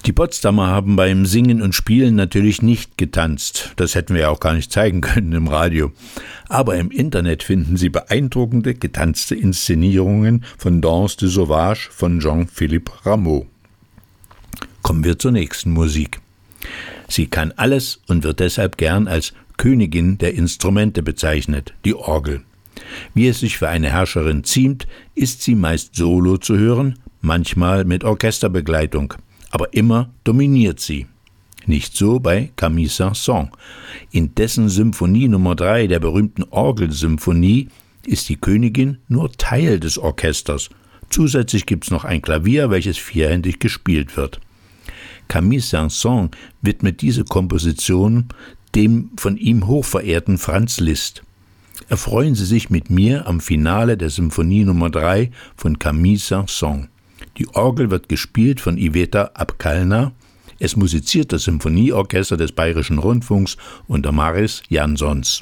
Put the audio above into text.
Die Potsdamer haben beim Singen und Spielen natürlich nicht getanzt. Das hätten wir ja auch gar nicht zeigen können im Radio. Aber im Internet finden Sie beeindruckende getanzte Inszenierungen von Danse de Sauvage von Jean-Philippe Rameau. Kommen wir zur nächsten Musik. Sie kann alles und wird deshalb gern als Königin der Instrumente bezeichnet, die Orgel. Wie es sich für eine Herrscherin ziemt, ist sie meist solo zu hören, manchmal mit Orchesterbegleitung. Aber immer dominiert sie. Nicht so bei Camille Saint-Saëns. In dessen Symphonie Nummer 3, der berühmten Orgelsymphonie, ist die Königin nur Teil des Orchesters. Zusätzlich gibt es noch ein Klavier, welches vierhändig gespielt wird. Camille Saint-Saëns widmet diese Komposition dem von ihm hochverehrten Franz Liszt. Erfreuen Sie sich mit mir am Finale der Symphonie Nummer 3 von Camille Saint-Saëns. Die Orgel wird gespielt von Iveta Abkalna. Es musiziert das Symphonieorchester des Bayerischen Rundfunks unter Maris Jansons.